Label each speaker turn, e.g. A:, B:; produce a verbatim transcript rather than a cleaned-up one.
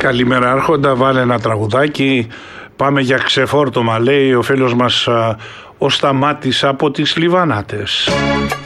A: Καλημέρα Άρχοντα, βάλε ένα τραγουδάκι. Πάμε για ξεφόρτωμα, λέει ο φίλος μας ο Σταμάτης από τις Λιβανάτες.